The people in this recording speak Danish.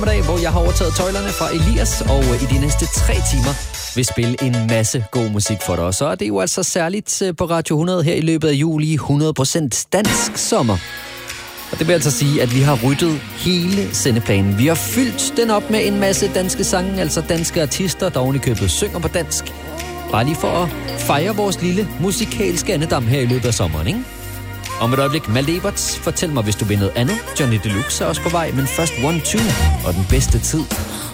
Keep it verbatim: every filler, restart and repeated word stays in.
dag, hvor jeg har overtaget tøjlerne fra Elias, og i de næste tre timer vil spille en masse god musik for dig. Og så er det jo altså særligt på Radio hundrede her i løbet af juli hundrede procent dansk sommer. Og det vil altså sige, at vi har ryddet hele sendeplanen. Vi har fyldt den op med en masse danske sange, altså danske artister, der oven i købet synger på dansk. Bare lige for at fejre vores lille musikalske andedam her i løbet af sommeren, ikke? Om et øjeblik, Malte Eberts, fortæl mig, hvis du vil noget andet. Johnny Deluxe er også på vej, men først one two og den bedste tid.